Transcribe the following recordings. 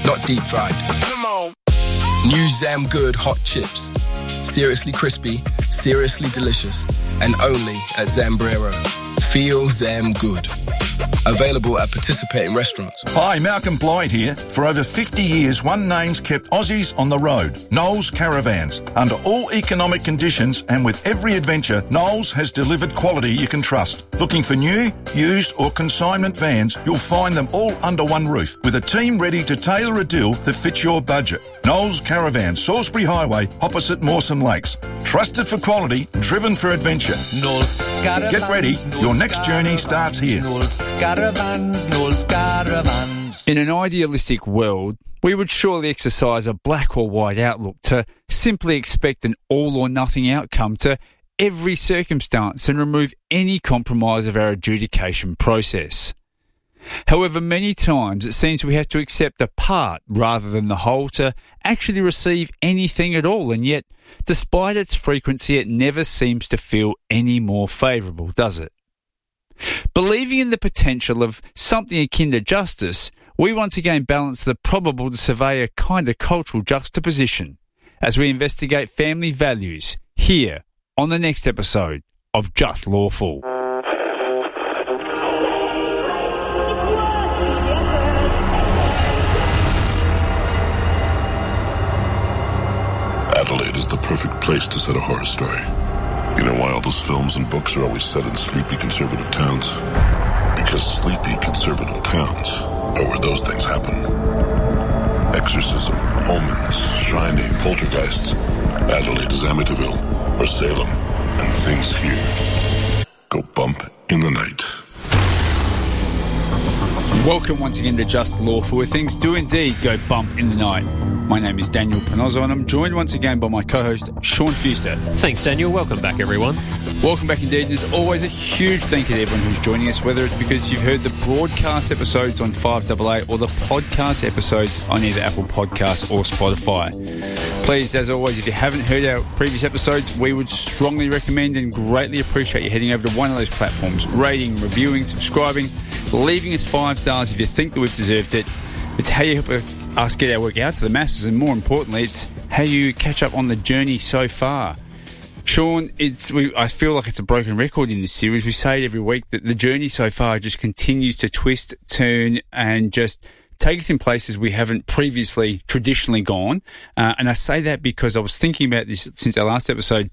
not deep-fried. Come on. New Zam Good hot chips. Seriously crispy, seriously delicious, and only at Zambrero. Feel Zam Good. Available at participating restaurants. Hi, Malcolm Blythe here. For over 50 years, one name's kept Aussies on the road. Knowles Caravans. Under all economic conditions and with every adventure, Knowles has delivered quality you can trust. Looking for new, used or consignment vans, you'll find them all under one roof with a team ready to tailor a deal that fits your budget. Knowles Caravans, Salisbury Highway, opposite Mawson Lakes. Trusted for quality, driven for adventure. Knowles Caravans. Get ready, your next journey starts here. Knowles Caravans, Knowles Caravans. In an idealistic world, we would surely exercise a black or white outlook to simply expect an all-or-nothing outcome to every circumstance and remove any compromise of our adjudication process. However, many times it seems we have to accept a part rather than the whole to actually receive anything at all, and yet, despite its frequency, it never seems to feel any more favourable, does it? Believing in the potential of something akin to justice, we once again balance the probable to survey a kind of cultural juxtaposition as we investigate family values here on the next episode of Just Lawful. Adelaide is the perfect place to set a horror story. You know why all those films and books are always set in sleepy conservative towns? Because sleepy conservative towns are where those things happen. Exorcism, omens, shining, poltergeists. Adelaide is Amityville or Salem, and things here go bump in the night. Welcome once again to Just Lawful, where things do indeed go bump in the night. My name is Daniel Panozzo, and I'm joined once again by my co-host, Sean Fuster. Thanks, Daniel. Welcome back, everyone. Welcome back indeed. And there's always a huge thank you to everyone who's joining us, whether it's because you've heard the broadcast episodes on 5AA or the podcast episodes on either Apple Podcasts or Spotify. Please, as always, if you haven't heard our previous episodes, we would strongly recommend and greatly appreciate you heading over to one of those platforms, rating, reviewing, subscribing, leaving us 5 stars if you think that we've deserved it. It's how you help us get our work out to the masses, and more importantly, it's how you catch up on the journey so far. Sean, I feel like it's a broken record in this series. We say it every week that the journey so far just continues to twist, turn, and just take us in places we haven't previously traditionally gone. And I say that because I was thinking about this since our last episode.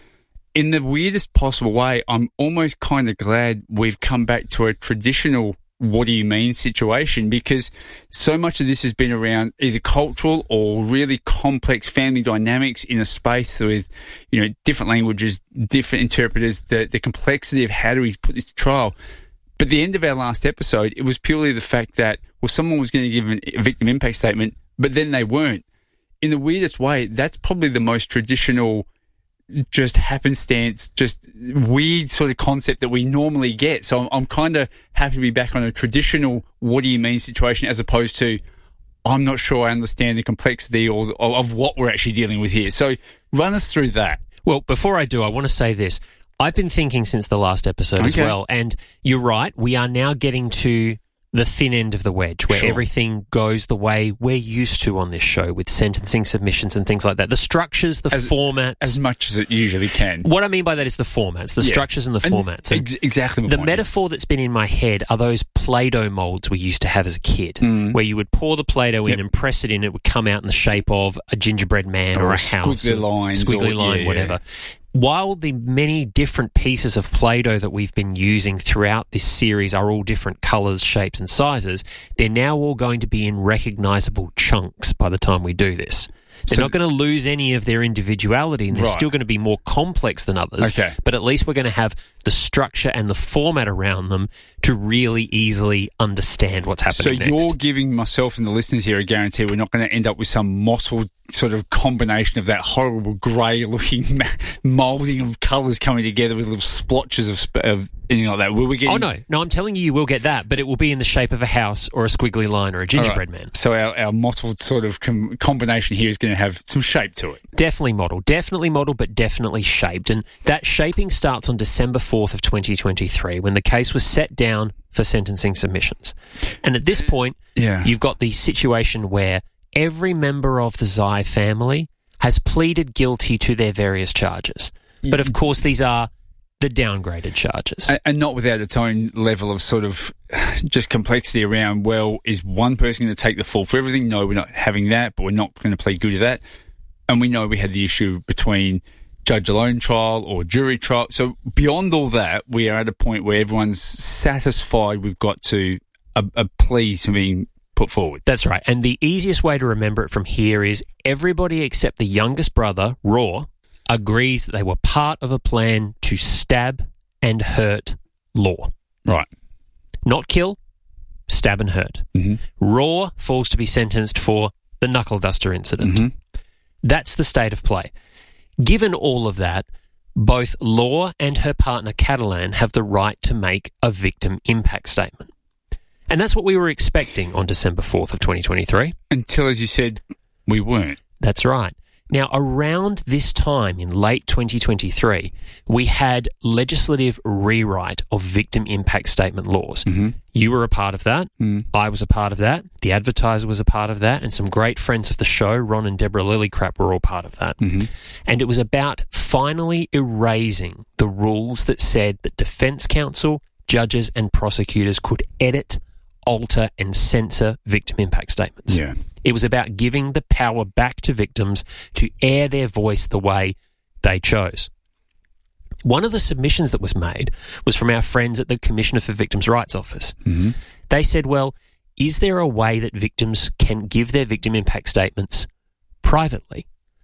In the weirdest possible way, I'm almost kind of glad we've come back to a traditional what do you mean situation, because so much of this has been around either cultural or really complex family dynamics in a space with, you know, different languages, different interpreters, the complexity of how do we put this to trial. But at the end of our last episode, it was purely the fact that, well, someone was going to give a victim impact statement, but then they weren't. In the weirdest way, that's probably the most traditional, just happenstance, just weird sort of concept that we normally get. So I'm kind of happy to be back on a traditional what do you mean situation, as opposed to I'm not sure I understand the complexity or of what we're actually dealing with here. So run us through that. Well, before I do, I want to say this. I've been thinking since the last episode as well, and you're right, we are now getting to the thin end of the wedge, where everything goes the way we're used to on this show, with sentencing submissions and things like that. The structures, the formats. As much as it usually can. What I mean by that is the formats, the structures and the formats. Exactly the metaphor that's been in my head are those Play-Doh molds we used to have as a kid, where you would pour the Play-Doh in and press it in, it would come out in the shape of a gingerbread man or a house. Squiggly line, whatever. While the many different pieces of Play-Doh that we've been using throughout this series are all different colours, shapes and sizes, they're now all going to be in recognisable chunks by the time we do this. They're not going to lose any of their individuality, and they're still going to be more complex than others. Okay. But at least we're going to have the structure and the format around them to really easily understand what's happening next. So you're giving myself and the listeners here a guarantee we're not going to end up with some mottled sort of combination of that horrible grey-looking moulding of colours coming together with little splotches of anything like that? Will we get? Oh, no, I'm telling you will get that, but it will be in the shape of a house or a squiggly line or a gingerbread man. So our mottled sort of combination here is going to have some shape to it. Definitely model, but definitely shaped. And that shaping starts on December 4th of 2023 when the case was set down for sentencing submissions. And at this point, you've got the situation where every member of the Zai family has pleaded guilty to their various charges. But of course, these are the downgraded charges. And not without its own level of sort of just complexity around, well, is one person going to take the fall for everything? No, we're not having that, but we're not going to plead guilty to that. And we know we had the issue between judge alone trial or jury trial. So beyond all that, we are at a point where everyone's satisfied we've got to a plea to being put forward. That's right. And the easiest way to remember it from here is everybody except the youngest brother, Raw, agrees that they were part of a plan to stab and hurt Law. Right. Not kill, stab and hurt. Mm-hmm. Raw falls to be sentenced for the knuckle duster incident. Mm-hmm. That's the state of play. Given all of that, both Law and her partner Catalan have the right to make a victim impact statement. And that's what we were expecting on December 4th of 2023. Until, as you said, we weren't. That's right. Now, around this time in late 2023, we had legislative rewrite of victim impact statement laws. Mm-hmm. You were a part of that. I was a part of that. The Advertiser was a part of that. And some great friends of the show, Ron and Deborah Lillycrap, were all part of that. Mm-hmm. And it was about finally erasing the rules that said that defence counsel, judges and prosecutors could edit, alter and censor victim impact statements. Yeah. It was about giving the power back to victims to air their voice the way they chose. One of the submissions that was made was from our friends at the Commissioner for Victims' Rights Office. Mm-hmm. They said, well, is there a way that victims can give their victim impact statements privately?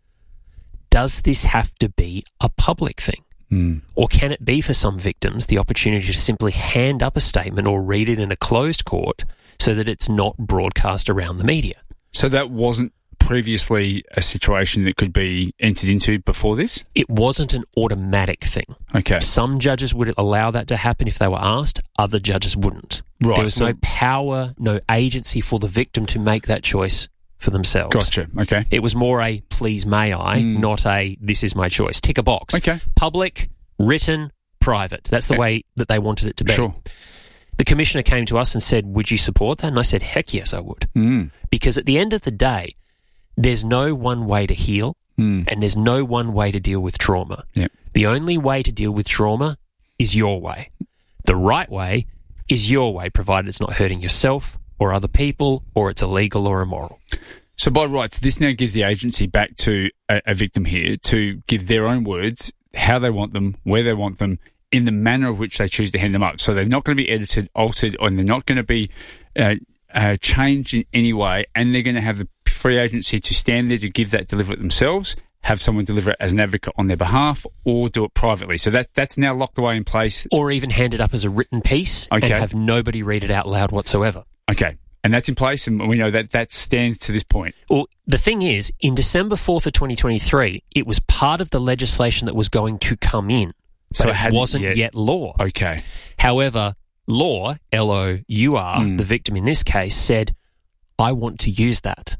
Does this have to be a public thing? Or can it be for some victims the opportunity to simply hand up a statement or read it in a closed court so that it's not broadcast around the media? So that wasn't previously a situation that could be entered into before this? It wasn't an automatic thing. Okay. Some judges would allow that to happen if they were asked. Other judges wouldn't. Right. There was no power, no agency for the victim to make that choice for themselves. Gotcha. Okay. It was more a please may I, not a this is my choice. Tick a box. Okay. Public, written, private. That's the way that they wanted it to be. Sure. The Commissioner came to us and said, would you support that? And I said, heck yes, I would. Because at the end of the day, there's no one way to heal and there's no one way to deal with trauma. Yep. The only way to deal with trauma is your way. The right way is your way, provided it's not hurting yourself or other people or it's illegal or immoral. So by rights, this now gives the agency back to a victim here to give their own words, how they want them, where they want them, in the manner of which they choose to hand them up. So they're not going to be edited, altered, and they're not going to be changed in any way, and they're going to have the free agency to stand there to give that, deliver it themselves, have someone deliver it as an advocate on their behalf, or do it privately. So that's now locked away in place. Or even hand it up as a written piece and have nobody read it out loud whatsoever. Okay. And that's in place, and we know that stands to this point. Well, the thing is, in December 4th of 2023, it was part of the legislation that was going to come in, but it wasn't yet law. Okay. However, Law, L-O-U-R, the victim in this case, said, I want to use that.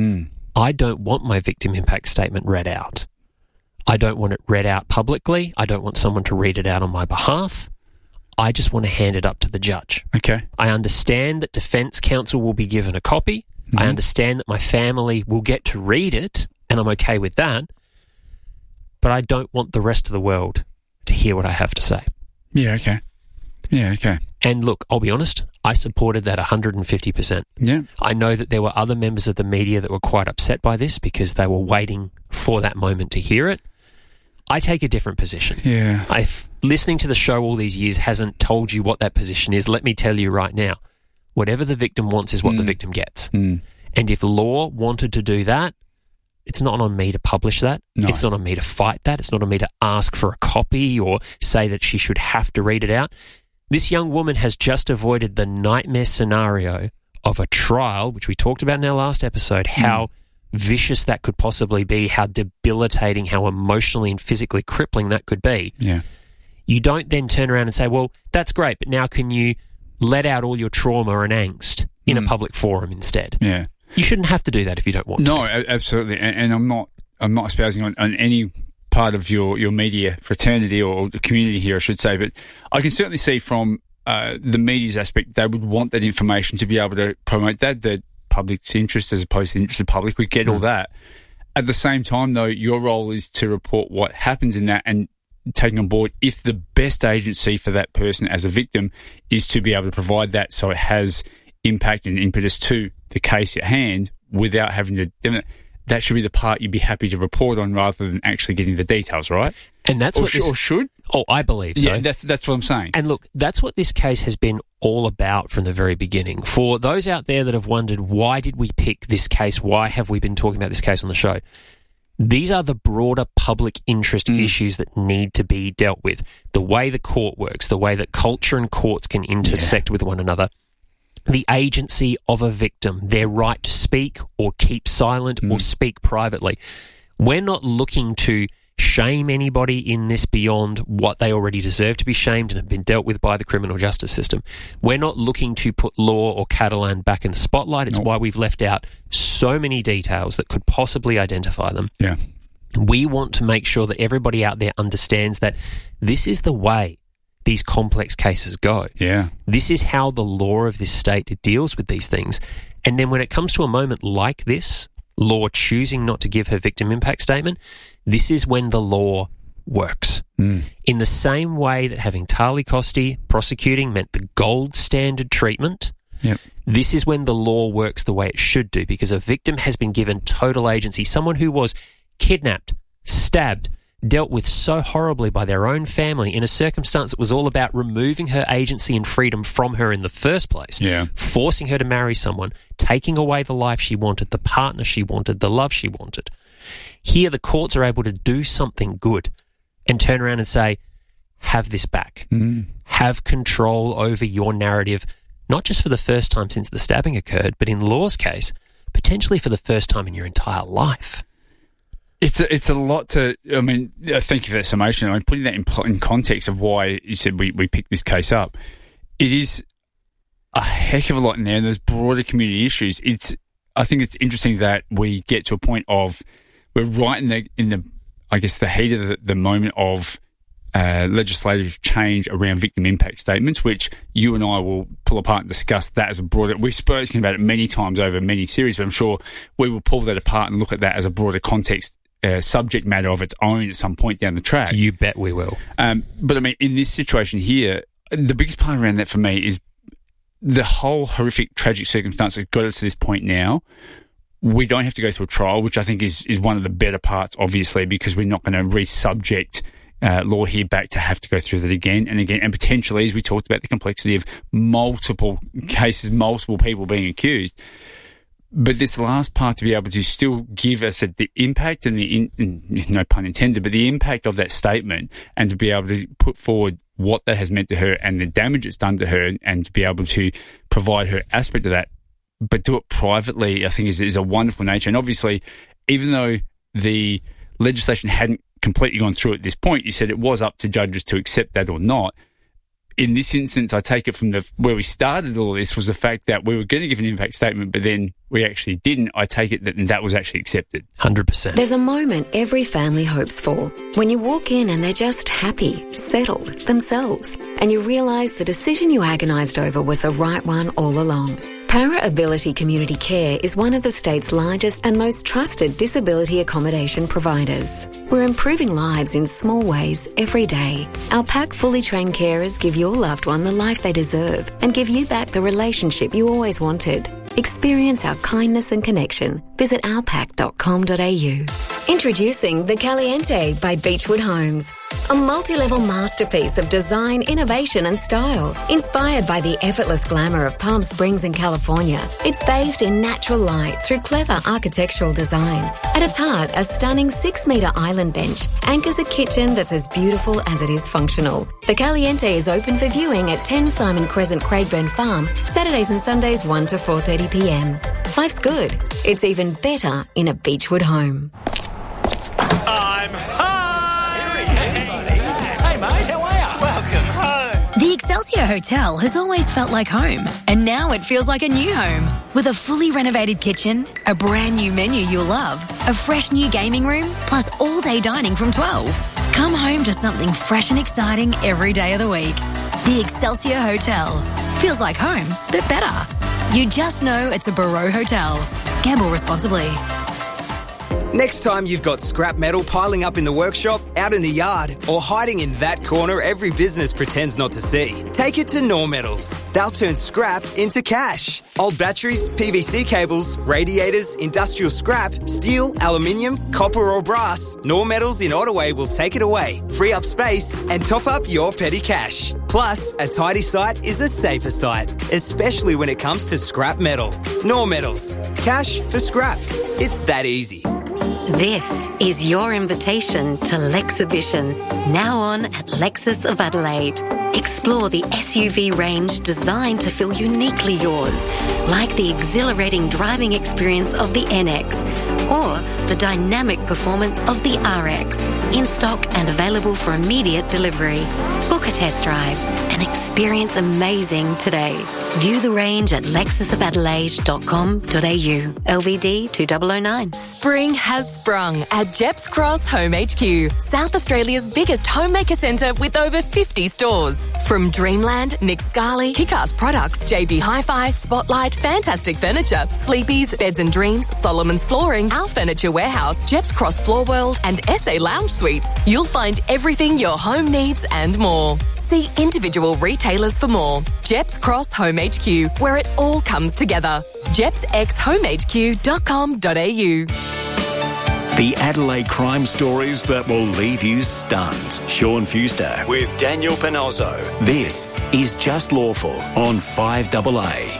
I don't want my victim impact statement read out. I don't want it read out publicly. I don't want someone to read it out on my behalf. I just want to hand it up to the judge. Okay. I understand that defence counsel will be given a copy. I understand that my family will get to read it, and I'm okay with that. But I don't want the rest of the world to hear what I have to say. Yeah, okay. Yeah, okay. And look, I'll be honest, I supported that 150%. Yeah. I know that there were other members of the media that were quite upset by this because they were waiting for that moment to hear it. I take a different position. Yeah. Listening to the show all these years hasn't told you what that position is. Let me tell you right now, whatever the victim wants is what the victim gets. And if Law wanted to do that, it's not on me to publish that. No. It's not on me to fight that. It's not on me to ask for a copy or say that she should have to read it out. This young woman has just avoided the nightmare scenario of a trial, which we talked about in our last episode, how vicious that could possibly be, how debilitating, how emotionally and physically crippling that could be. Yeah. you don't then turn around and say, well, that's great, but now can you let out all your trauma and angst in a public forum instead? Yeah. You shouldn't have to do that if you don't want to. No, absolutely. And I'm not espousing on any part of your media fraternity or the community here, I should say, but I can certainly see from the media's aspect, they would want that information to be able to promote that, the public's interest as opposed to the interest of the public. We get all that. At the same time, though, your role is to report what happens in that and taking on board if the best agency for that person as a victim is to be able to provide that so it has impact and impetus to the case at hand without having to... That should be the part you'd be happy to report on rather than actually getting the details, right? And that's or what this... Or should? Oh, I believe so. Yeah, that's what I'm saying. And look, that's what this case has been all about from the very beginning. For those out there that have wondered, why did we pick this case? Why have we been talking about this case on the show? These are the broader public interest issues that need to be dealt with. The way the court works, the way that culture and courts can intersect with one another. The agency of a victim, their right to speak or keep silent or speak privately. We're not looking to shame anybody in this beyond what they already deserve to be shamed and have been dealt with by the criminal justice system. We're not looking to put Law or Catalan back in the spotlight. It's why we've left out so many details that could possibly identify them. Yeah. We want to make sure that everybody out there understands that this is the way these complex cases go. Yeah. This is how the law of this state deals with these things. And then when it comes to a moment like this, Law choosing not to give her victim impact statement, this is when the law works. In the same way that having Tali Costi prosecuting meant the gold standard treatment, this is when the law works the way it should do, because a victim has been given total agency. Someone who was kidnapped, stabbed, dealt with so horribly by their own family in a circumstance that was all about removing her agency and freedom from her in the first place, forcing her to marry someone, taking away the life she wanted, the partner she wanted, the love she wanted. Here, the courts are able to do something good and turn around and say, have this back. Have control over your narrative, not just for the first time since the stabbing occurred, but in Law's case, potentially for the first time in your entire life. It's a lot to... I mean, thank you for that summation. I mean, putting that in context of why you said we picked this case up, it is a heck of a lot in there, and there's broader community issues. I think it's interesting that we get to a point of... We're right in the I guess, the heat of the moment of legislative change around victim impact statements, which you and I will pull apart and discuss that as a broader... We've spoken about it many times over many series, but I'm sure we will pull that apart and look at that as a broader context subject matter of its own at some point down the track. You bet we will. But I mean, in this situation here, the biggest part around that for me is the whole horrific, tragic circumstance that got us to this point now. We don't have to go through a trial, which I think is one of the better parts, obviously, because we're not going to re-subject Law here back to have to go through that again and again, and potentially, as we talked about, the complexity of multiple cases, multiple people being accused. But this last part, to be able to still give us the impact and no pun intended, but the impact of that statement, and to be able to put forward what that has meant to her and the damage it's done to her, and to be able to provide her aspect of that, but do it privately, I think is a wonderful nature. And obviously, even though the legislation hadn't completely gone through at this point, you said it was up to judges to accept that or not. In this instance, I take it from where we started all this was the fact that we were going to give an impact statement, but then we actually didn't. I take it that was actually accepted. 100%. There's a moment every family hopes for when you walk in and they're just happy, settled, themselves, and you realise the decision you agonised over was the right one all along. Para Ability Community Care is one of the state's largest and most trusted disability accommodation providers. We're improving lives in small ways every day. Our PAC fully trained carers give your loved one the life they deserve and give you back the relationship you always wanted. Experience our kindness and connection. Visit ourpac.com.au. Introducing The Caliente by Beechwood Homes. A multi-level masterpiece of design, innovation and style. Inspired by the effortless glamour of Palm Springs in California, it's bathed in natural light through clever architectural design. At its heart, a stunning 6-metre island bench anchors a kitchen that's as beautiful as it is functional. The Caliente is open for viewing at 10 Simon Crescent, Craigburn Farm, Saturdays and Sundays 1 to 4:30pm. Life's good. It's even better in a Beechwood home. I'm high! Hey, mate, how are you? Excelsior Hotel has always felt like home, and now it feels like a new home. With a fully renovated kitchen, a brand new menu you'll love, a fresh new gaming room, plus all-day dining from 12. Come home to something fresh and exciting every day of the week. The Excelsior Hotel. Feels like home, but better. You just know it's a Barreau Hotel. Gamble responsibly. Next time you've got scrap metal piling up in the workshop, out in the yard, or hiding in that corner every business pretends not to see, take it to Nor Metals. They'll turn scrap into cash. Old batteries, PVC cables, radiators, industrial scrap, steel, aluminium, copper or brass, Nor Metals in Ottaway will take it away, free up space, and top up your petty cash. Plus, a tidy site is a safer site, especially when it comes to scrap metal. Nor Metals. Cash for scrap. It's that easy. This is your invitation to Lexhibition, now on at Lexus of Adelaide. Explore the SUV range designed to feel uniquely yours, like the exhilarating driving experience of the NX or the dynamic performance of the RX, in stock and available for immediate delivery. Book a test drive and experience amazing today. View the range at lexusofatelaide.com.au. LVD 2009. Spring has sprung at Jeps Cross Home HQ, South Australia's biggest homemaker centre with over 50 stores. From Dreamland, Nick Scali, Kick-Ass Products, JB Hi-Fi, Spotlight, Fantastic Furniture, Sleepy's, Beds and Dreams, Solomon's Flooring, Our Furniture Warehouse, Jeps Cross Floor World and SA Lounge Suites. You'll find everything your home needs and more. See individual retailers for more. Jeps Cross Home HQ, where it all comes together. jepsxhomehq.com.au. The Adelaide crime stories that will leave you stunned. Sean Fuster with Daniel Panozzo. This is Just Lawful on 5AA.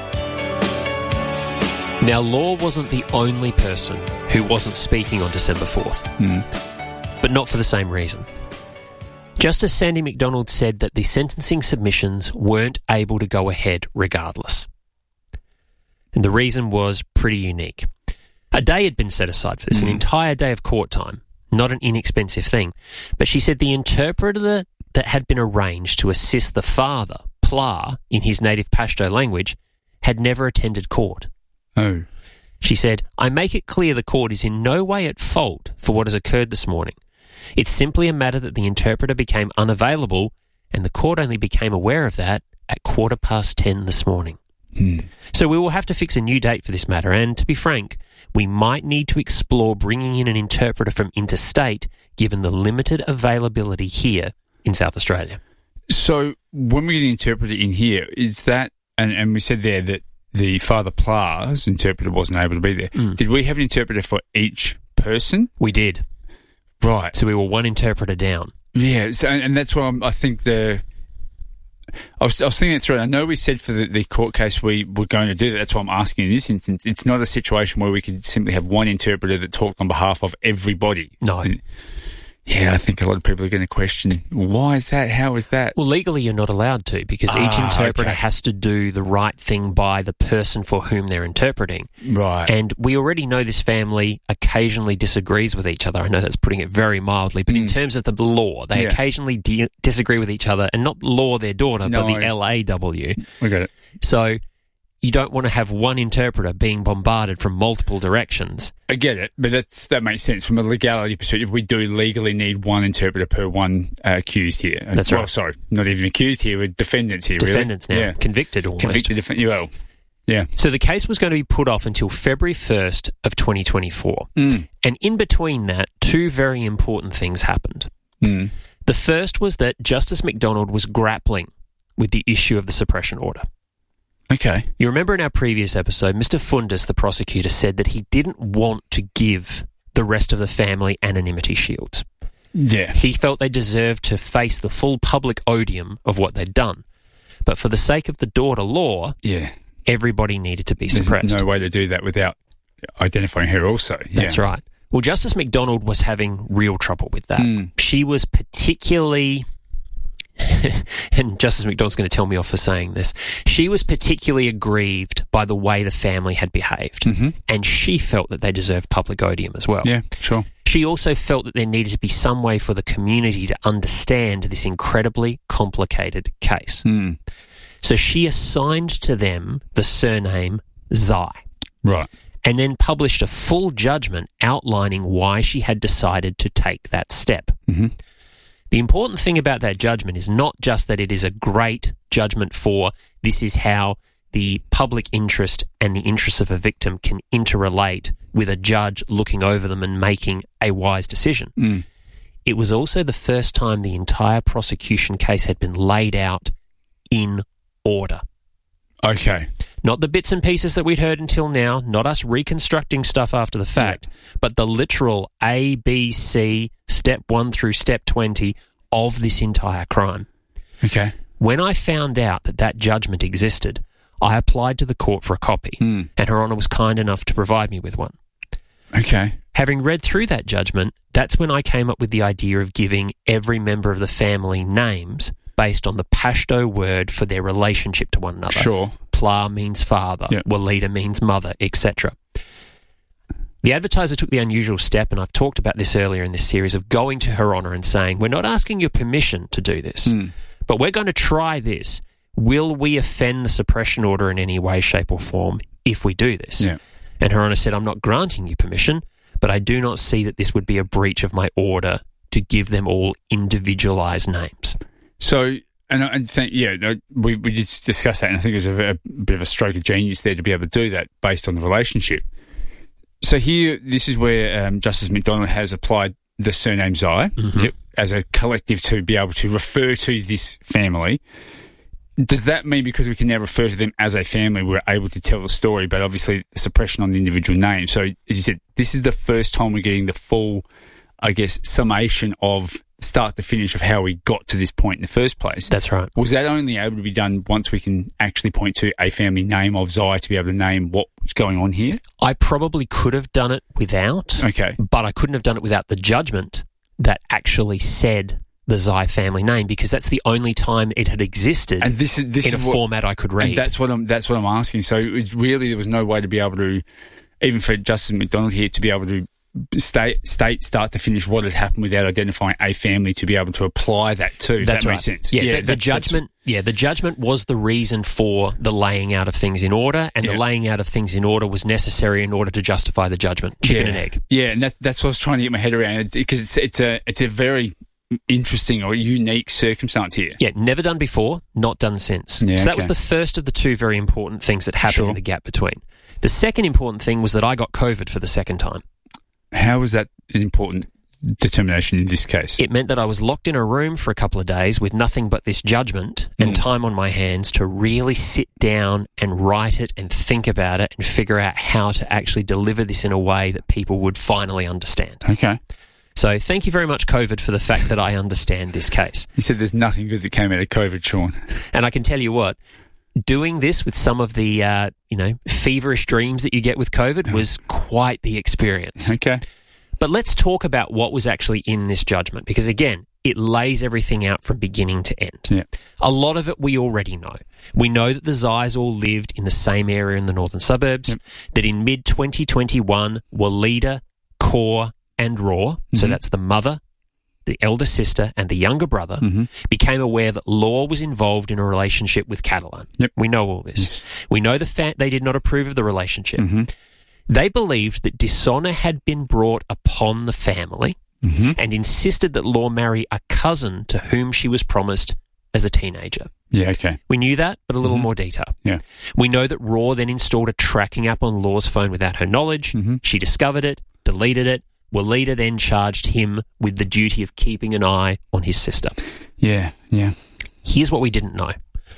Now, Law wasn't the only person who wasn't speaking on December 4th, but not for the same reason. Justice Sandy McDonald said that the sentencing submissions weren't able to go ahead regardless. And the reason was pretty unique. A day had been set aside for this, an entire day of court time, not an inexpensive thing. But she said the interpreter that had been arranged to assist the father, Pla, in his native Pashto language, had never attended court. Oh. She said, "I make it clear the court is in no way at fault for what has occurred this morning. It's simply a matter that the interpreter became unavailable and the court only became aware of that at 10:15 this morning. So we will have to fix a new date for this matter, and to be frank, we might need to explore bringing in an interpreter from interstate given the limited availability here in South Australia." So when we get an interpreter in here, is that, and we said there that the Father Pla's interpreter wasn't able to be there. Did we have an interpreter for each person? We did. Right. So we were one interpreter down. Yeah, so, and that's why I think I was thinking it through. I know we said for the court case we were going to do that. That's why I'm asking in this instance. It's not a situation where we could simply have one interpreter that talked on behalf of everybody. No. Yeah, I think a lot of people are going to question, why is that? How is that? Well, legally you're not allowed to, because each interpreter has to do the right thing by the person for whom they're interpreting. Right. And we already know this family occasionally disagrees with each other. I know that's putting it very mildly, but in terms of the law, they occasionally disagree with each other, and not Law, their daughter, but the LAW. We got it. So you don't want to have one interpreter being bombarded from multiple directions. I get it, but that makes sense. From a legality perspective, we do legally need one interpreter per one accused here. That's right. Well, sorry, not even accused here, we're defendants here. Defendants really. now. Yeah. Convicted almost. Convicted, well, yeah. So the case was going to be put off until February 1st of 2024. And in between that, two very important things happened. The first was that Justice McDonald was grappling with the issue of the suppression order. Okay. You remember in our previous episode, Mr. Fundus, the prosecutor, said that he didn't want to give the rest of the family anonymity shields. Yeah. He felt they deserved to face the full public odium of what they'd done. But for the sake of the daughter Law, everybody needed to be suppressed. There's no way to do that without identifying her also. That's right. Well, Justice McDonald was having real trouble with that. She was particularly... and Justice McDonald's going to tell me off for saying this, she was particularly aggrieved by the way the family had behaved, and she felt that they deserved public odium as well. Yeah, sure. She also felt that there needed to be some way for the community to understand this incredibly complicated case. So she assigned to them the surname Zai. Right. And then published a full judgment outlining why she had decided to take that step. The important thing about that judgment is not just that it is a great judgment for this is how the public interest and the interests of a victim can interrelate with a judge looking over them and making a wise decision. It was also the first time the entire prosecution case had been laid out in order. Okay. Not the bits and pieces that we'd heard until now, not us reconstructing stuff after the fact, but the literal A, B, C, step 1 through step 20 of this entire crime. Okay. When I found out that that judgment existed, I applied to the court for a copy, and Her Honour was kind enough to provide me with one. Okay. Having read through that judgment, that's when I came up with the idea of giving every member of the family names based on the Pashto word for their relationship to one another. Sure. Pla means father, Walida means mother, etc. The advertiser took the unusual step, and I've talked about this earlier in this series, of going to Her Honour and saying, we're not asking your permission to do this, but we're going to try this. Will we offend the suppression order in any way, shape or form if we do this? Yeah. And Her Honour said, I'm not granting you permission, but I do not see that this would be a breach of my order to give them all individualised names. So, and I think, we just discussed that, and I think it was a bit of a stroke of genius there to be able to do that based on the relationship. So here, this is where Justice McDonald has applied the surname Zai as a collective to be able to refer to this family. Does that mean because we can now refer to them as a family, we're able to tell the story, but obviously suppression on the individual name? So, as you said, this is the first time we're getting the full, I guess, summation of start to finish of how we got to this point in the first place. That's right. Was that only able to be done once we can actually point to a family name of Zai to be able to name what's going on here? I probably could have done it without. Okay. But I couldn't have done it without the judgment that actually said the Zai family name, because that's the only time it had existed and this in a format I could read. And that's what I'm asking. So it was really, there was no way to be able to, even for Justice McDonald here, to be able to state start to finish what had happened without identifying a family to be able to apply that to. That's that right. Makes sense. Yeah, the judgment. Yeah, the judgment was the reason for the laying out of things in order, and the laying out of things in order was necessary in order to justify the judgment. Chicken and egg. Yeah, and that's what I was trying to get my head around, because it's a very interesting or unique circumstance here. Yeah, never done before, not done since. Yeah, so that was the first of the two very important things that happened in the gap between. The second important thing was that I got COVID for the second time. How was that an important determination in this case? It meant that I was locked in a room for a couple of days with nothing but this judgment and time on my hands to really sit down and write it and think about it and figure out how to actually deliver this in a way that people would finally understand. Okay. So thank you very much, COVID, for the fact that I understand this case. You said there's nothing good that came out of COVID, Sean. And I can tell you what, doing this with some of the, feverish dreams that you get with COVID was quite the experience. Okay. But let's talk about what was actually in this judgment, because, again, it lays everything out from beginning to end. Yeah. A lot of it we already know. We know that the Zais all lived in the same area in the northern suburbs, that in mid-2021, Walida, Kaur and Raw, so that's the mother, the elder sister and the younger brother, became aware that Law was involved in a relationship with Catalan. Yep. We know all this. Yes. We know the fact they did not approve of the relationship. They believed that dishonour had been brought upon the family and insisted that Law marry a cousin to whom she was promised as a teenager. Yeah, okay. We knew that, but a little more detail. Yeah. We know that Raw then installed a tracking app on Law's phone without her knowledge. She discovered it, deleted it. Walida then charged him with the duty of keeping an eye on his sister. Yeah, yeah. Here's what we didn't know.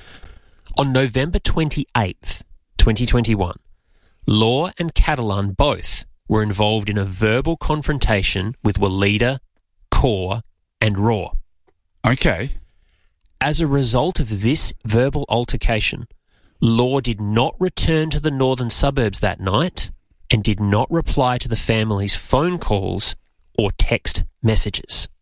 On November 28th, 2021, Law and Catalan both were involved in a verbal confrontation with Walida, Kaur and Raw. Okay. As a result of this verbal altercation, Law did not return to the northern suburbs that night and did not reply to the family's phone calls or text messages.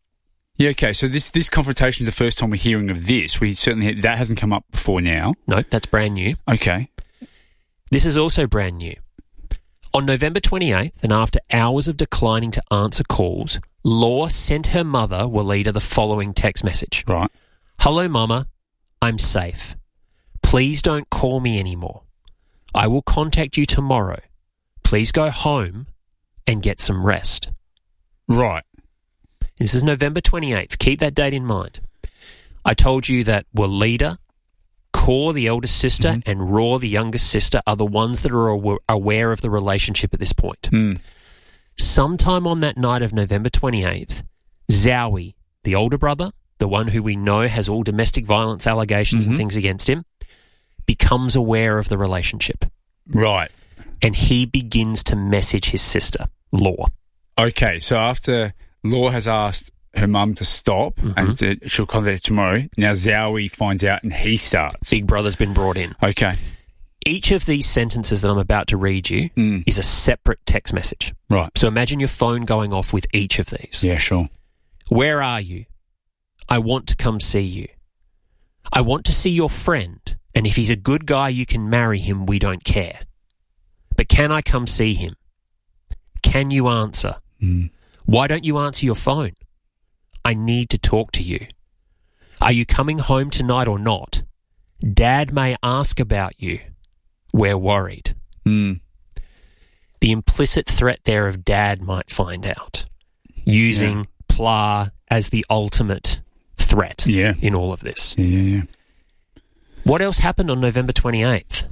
Yeah, okay. So this confrontation is the first time we're hearing of this. We certainly that hasn't come up before now. No, that's brand new. Okay. This is also brand new. On November 28th, and after hours of declining to answer calls, Law sent her mother, Walida, the following text message. Right. Hello, Mama. I'm safe. Please don't call me anymore. I will contact you tomorrow. Please go home and get some rest. Right. This is November 28th. Keep that date in mind. I told you that Walida, Kaur, the eldest sister, and Raw, the youngest sister, are the ones that are aware of the relationship at this point. Sometime on that night of November 28th, Zowie, the older brother, the one who we know has all domestic violence allegations and things against him, becomes aware of the relationship. Right. And he begins to message his sister, Law. Okay, so after Law has asked her mum to stop and she'll contact her tomorrow, now Zowie finds out and he starts. Big brother's been brought in. Okay. Each of these sentences that I'm about to read you is a separate text message. Right. So imagine your phone going off with each of these. Yeah, sure. Where are you? I want to come see you. I want to see your friend, and if he's a good guy, you can marry him. We don't care. But can I come see him? Can you answer? Why don't you answer your phone? I need to talk to you. Are you coming home tonight or not? Dad may ask about you. We're worried. The implicit threat there of Dad might find out, using Pla as the ultimate threat in all of this. Yeah. What else happened on November 28th?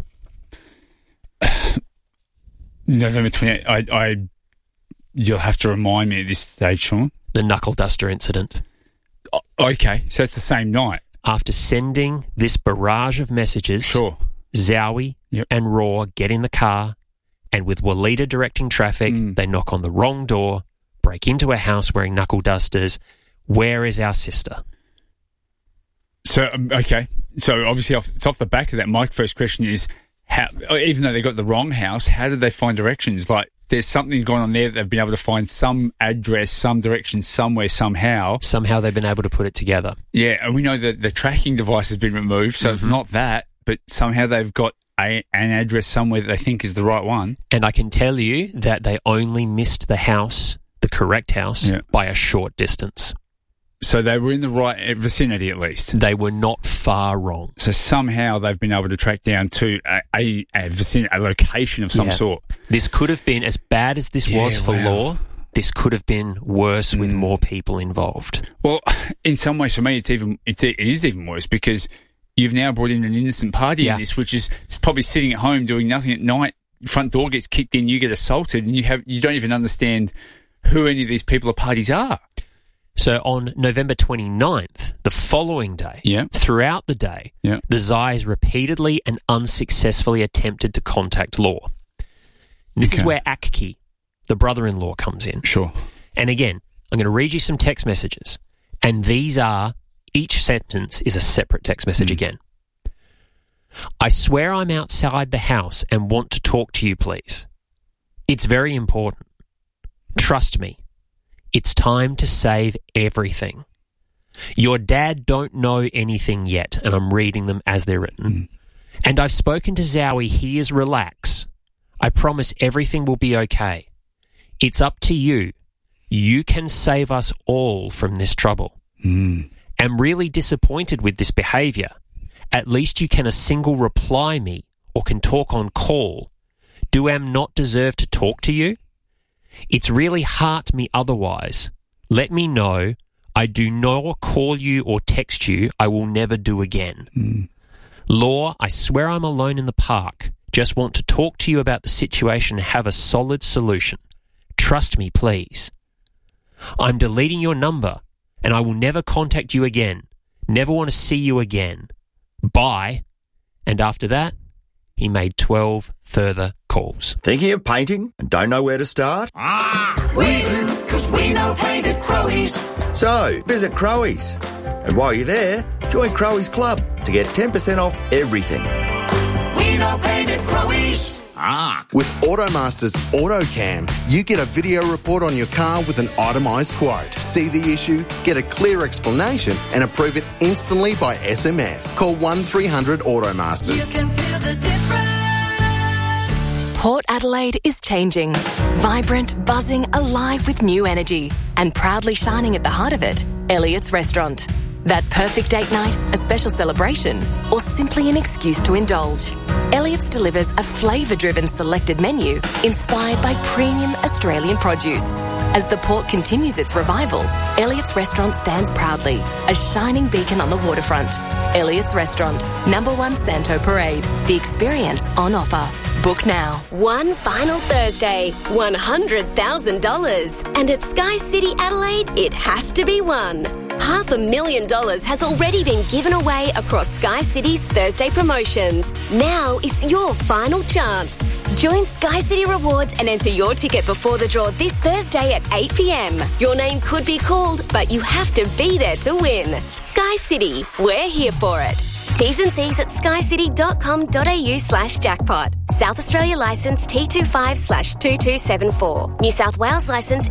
November 28th, you'll have to remind me at this stage, Sean. The knuckle duster incident. Okay, so it's the same night. After sending this barrage of messages, Zowie and Raw get in the car, and with Walida directing traffic, they knock on the wrong door, break into a house wearing knuckle dusters. Where is our sister? So, okay. So, obviously, it's off the back of that. My first question is, how, even though they got the wrong house, how did they find directions? Like, there's something going on there that they've been able to find some address, some direction, somewhere, somehow. Somehow they've been able to put it together. Yeah, and we know that the tracking device has been removed, so it's not that, but somehow they've got an address somewhere that they think is the right one. And I can tell you that they only missed the house, the correct house, by a short distance. So they were in the right vicinity, at least. They were not far wrong. So somehow they've been able to track down to a vicinity, a location of some sort. This could have been, as bad as this was for Law, this could have been worse with more people involved. Well, in some ways, for me, it is even worse because you've now brought in an innocent party in this, which is probably sitting at home doing nothing at night. Front door gets kicked in, you get assaulted, and you don't even understand who any of these people or parties are. So on November 29th, the following day, throughout the day, the Zais repeatedly and unsuccessfully attempted to contact Law. This is where Akki, the brother-in-law, comes in. Sure. And again, I'm going to read you some text messages. And these are, each sentence is a separate text message again. I swear I'm outside the house and want to talk to you, please. It's very important. Trust me. It's time to save everything. Your dad don't know anything yet, and I'm reading them as they're written. And I've spoken to Zowie. He is relax. I promise everything will be okay. It's up to you. You can save us all from this trouble. I'm really disappointed with this behaviour. At least you can a single reply me or can talk on call. Do am not deserve to talk to you? It's really hurt me otherwise. Let me know. I do not call you or text you. I will never do again. Law, I swear I'm alone in the park. Just want to talk to you about the situation and have a solid solution. Trust me, please. I'm deleting your number and I will never contact you again. Never want to see you again. Bye. And after that, he made 12 further calls. Thinking of painting and don't know where to start? We do, because we know paint at Crowies. So, visit Crowies. And while you're there, join Crowies Club to get 10% off everything. We know paint at Crowies. With Automaster's AutoCam, you get a video report on your car with an itemised quote. See the issue, get a clear explanation and approve it instantly by SMS. Call 1300 Automasters. You can feel the difference. Port Adelaide is changing. Vibrant, buzzing, alive with new energy. And proudly shining at the heart of it, Elliott's Restaurant. That perfect date night, a special celebration, or simply an excuse to indulge. Elliott's delivers a flavour-driven selected menu inspired by premium Australian produce. As the port continues its revival, Elliott's Restaurant stands proudly, a shining beacon on the waterfront. Elliott's Restaurant, number 1 Santo Parade. The experience on offer. Book now. One final Thursday, $100,000. And at Sky City Adelaide, it has to be won. $500,000 has already been given away across Sky City's Thursday promotions. Now it's your final chance. Join Sky City Rewards and enter your ticket before the draw this Thursday at 8 p.m. Your name could be called, but you have to be there to win. Sky City, we're here for it. T's and C's at skycity.com.au/jackpot. South Australia licence T25/2274. New South Wales licence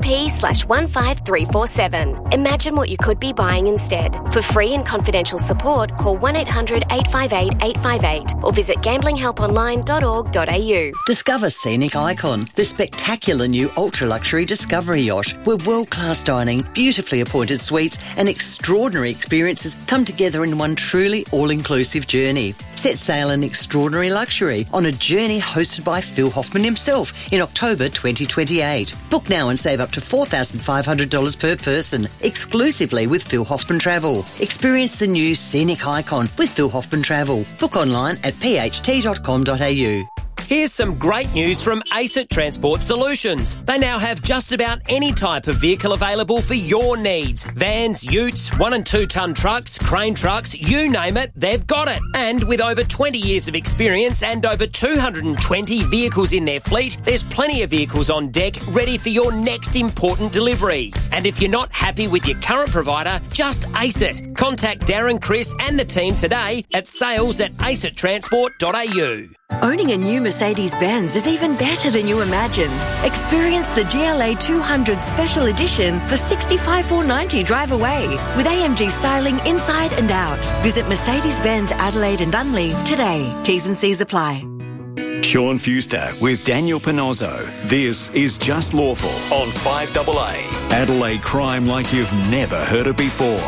NTP/15347. Imagine what you could be buying instead. For free and confidential support, call 1-800-858-858 or visit gamblinghelponline.org.au. Discover Scenic Icon, the spectacular new ultra-luxury Discovery yacht, where world-class dining, beautifully appointed suites and extraordinary experiences come together in one truly all-inclusive journey. Set sail in extraordinary luxury on a journey hosted by Phil Hoffman himself in October 2028. Book now and save up to $4,500 per person, exclusively with Phil Hoffman Travel. Experience the new Scenic Icon with Phil Hoffman Travel. Book online at pht.com.au. Here's some great news from ACET Transport Solutions. They now have just about any type of vehicle available for your needs. Vans, utes, 1 and 2 tonne trucks, crane trucks, you name it, they've got it. And with over 20 years of experience and over 220 vehicles in their fleet, there's plenty of vehicles on deck ready for your next important delivery. And if you're not happy with your current provider, just ACET. Contact Darren, Chris and the team today at sales@acettransport.au. Owning a new Mercedes-Benz is even better than you imagined. Experience the GLA 200 Special Edition for $65,490 drive away with AMG styling inside and out. Visit Mercedes-Benz Adelaide and Dunley today. T's and C's apply. Sean Fuster with Daniel Panozzo. This is Just Lawful on 5AA. Adelaide crime like you've never heard it before.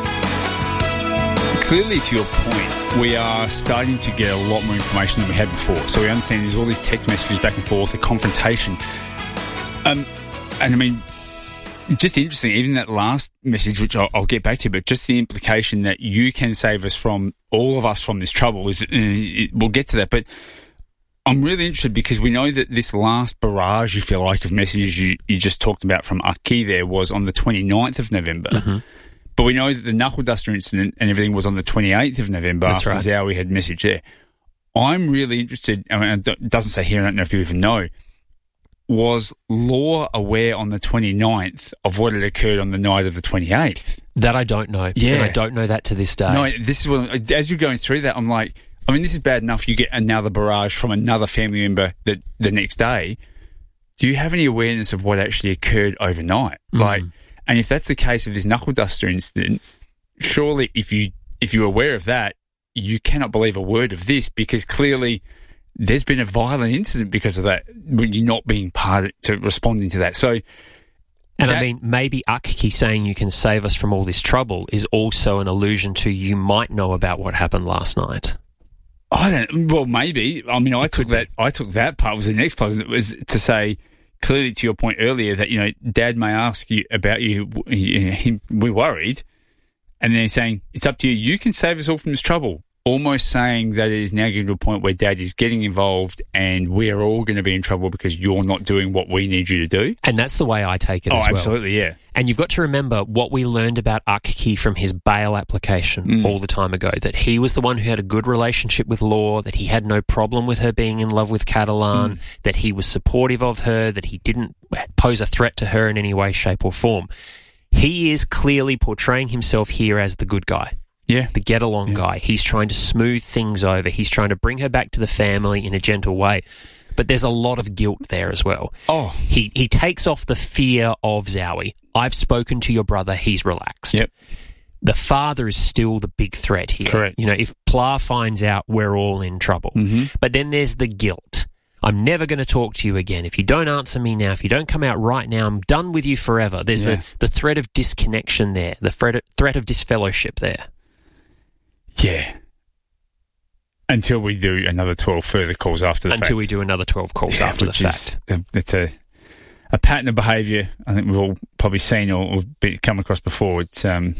Clearly, to your point, we are starting to get a lot more information than we had before. So we understand there's all these text messages back and forth, the confrontation. And I mean, just interesting, even that last message, which I'll get back to, but just the implication that you can save us from, all of us, from this trouble is, we'll get to that. But I'm really interested because we know that this last barrage, if you like, of messages you just talked about from Aki there was on the 29th of November. Mm-hmm. But we know that the knuckle duster incident and everything was on the 28th of November. That's after right. Zowie had messaged there. I'm really interested, I mean, it doesn't say here, I don't know if you even know, was Law aware on the 29th of what had occurred on the night of the 28th? That I don't know. Yeah. And I don't know that to this day. No, this is what, as you're going through that, I'm like, I mean, this is bad enough you get another barrage from another family member the next day. Do you have any awareness of what actually occurred overnight? Like, and if that's the case of this knuckle duster incident, surely if you're aware of that, you cannot believe a word of this because clearly there's been a violent incident because of that when you're not being part to responding to that. So, and I mean, maybe Akki saying you can save us from all this trouble is also an allusion to you might know about what happened last night. Well, maybe. I mean, I took that part was the next part. It was to say, clearly, to your point earlier, that, Dad may ask you about you. We're worried. And then he's saying, it's up to you. You can save us all from this trouble. Almost saying that it is now getting to a point where Dad is getting involved and we're all going to be in trouble because you're not doing what we need you to do. And that's the way I take it as well. Oh, absolutely, yeah. And you've got to remember what we learned about Akki from his bail application all the time ago, that he was the one who had a good relationship with Law, that he had no problem with her being in love with Catalan, that he was supportive of her, that he didn't pose a threat to her in any way, shape or form. He is clearly portraying himself here as the good guy. the get-along guy. He's trying to smooth things over. He's trying to bring her back to the family in a gentle way. But there's a lot of guilt there as well. Oh. He takes off the fear of Zowie. I've spoken to your brother. He's relaxed. Yep. The father is still the big threat here. Correct. You know, if Pla finds out, we're all in trouble. But then there's the guilt. I'm never going to talk to you again. If you don't answer me now, if you don't come out right now, I'm done with you forever. There's the threat of disconnection there, the threat of disfellowship there. Yeah. Until we do another 12 further calls after the fact. Until we do another 12 calls after the fact. It's a pattern of behaviour I think we've all probably seen or come across before. It's at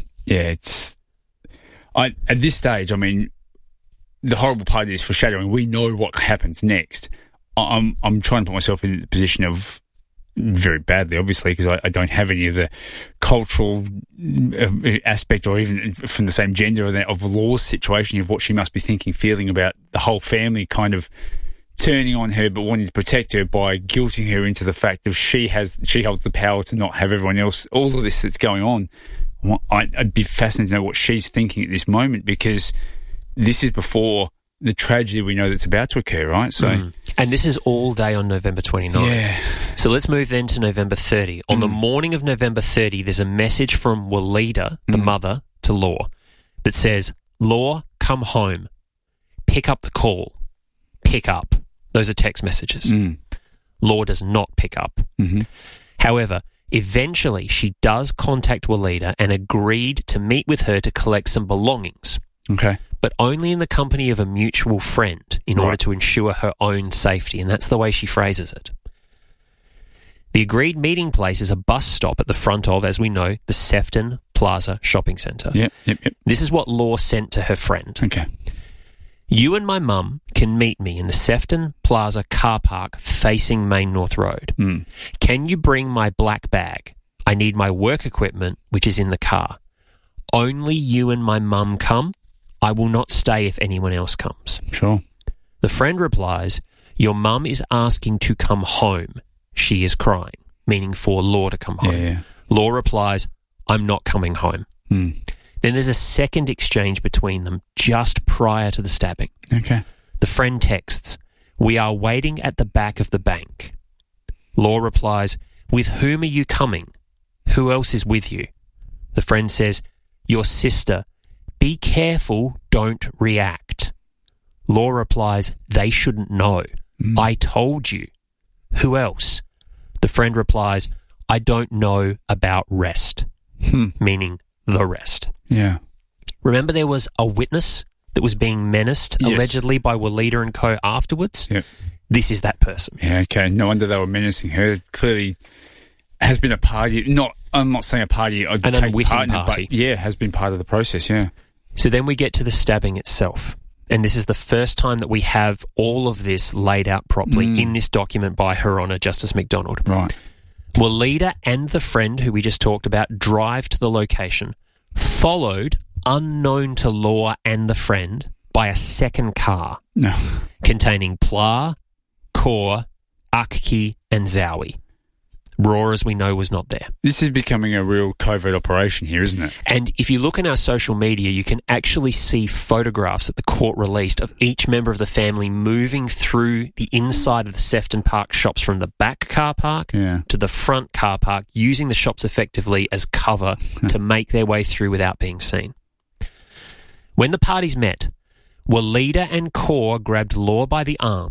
this stage, I mean, the horrible part is foreshadowing. We know what happens next. I'm trying to put myself in the position of very badly, obviously, because I don't have any of the cultural aspect or even from the same gender of Law's situation of what she must be thinking, feeling about the whole family kind of turning on her but wanting to protect her by guilting her into the fact that she holds the power to not have everyone else, all of this that's going on. I'd be fascinated to know what she's thinking at this moment, because this is before the tragedy we know that's about to occur, right? So, And this is all day on November 29th. Yeah. So let's move then to November 30. On the morning of November 30, there's a message from Walida, the mother, to Law that says, Law, come home. Pick up the call. Pick up. Those are text messages. Law does not pick up. However, eventually she does contact Walida and agreed to meet with her to collect some belongings. Okay. But only in the company of a mutual friend in order to ensure her own safety, and that's the way she phrases it. The agreed meeting place is a bus stop at the front of, as we know, the Sefton Plaza Shopping Centre. Yep. This is what Law sent to her friend. Okay. You and my mum can meet me in the Sefton Plaza car park facing Main North Road. Can you bring my black bag? I need my work equipment, which is in the car. Only you and my mum come. I will not stay if anyone else comes. Sure. The friend replies, your mum is asking to come home. She is crying, meaning for Law to come home. Yeah. Law replies, I'm not coming home. Then there's a second exchange between them just prior to the stabbing. Okay. The friend texts, we are waiting at the back of the bank. Law replies, with whom are you coming? Who else is with you? The friend says, your sister. Be careful, don't react. Law replies, they shouldn't know. I told you. Who else? The friend replies, I don't know about rest, meaning the rest. Yeah. Remember there was a witness that was being menaced allegedly by Walida and co afterwards? Yeah. This is that person. Yeah, okay. No wonder they were menacing her. Clearly has been a party. I'm not saying a party. An unwitting party. But yeah, has been part of the process, yeah. So then we get to the stabbing itself. And this is the first time that we have all of this laid out properly in this document by Her Honour Justice McDonald. Right. Walida and the friend who we just talked about drive to the location, followed, unknown to Law and the friend, by a second car containing Pla, Kaur, Akki and Zowie. Raw, as we know, was not there. This is becoming a real covert operation here, isn't it? And if you look in our social media, you can actually see photographs that the court released of each member of the family moving through the inside of the Sefton Park shops from the back car park to the front car park, using the shops effectively as cover to make their way through without being seen. When the parties met, Walida and Kaur grabbed Law by the arm